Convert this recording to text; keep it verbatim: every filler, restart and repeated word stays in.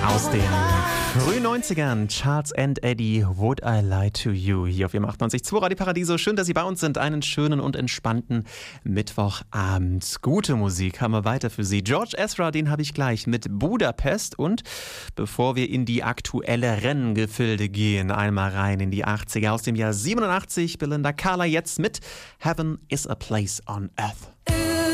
Aus den frühen neunzigern, Charles and Eddie, Would I Lie to You? Hier auf F M achtundneunzig Komma zwei Radio Paradiso. Schön, dass Sie bei uns sind. Einen schönen und entspannten Mittwochabend. Gute Musik haben wir weiter für Sie. George Ezra, den habe ich gleich mit Budapest. Und bevor wir in die aktuelleren Gefilde gehen, einmal rein in die achtziger aus dem Jahr siebenundachtzig. Belinda Carlisle jetzt mit Heaven is a Place on Earth.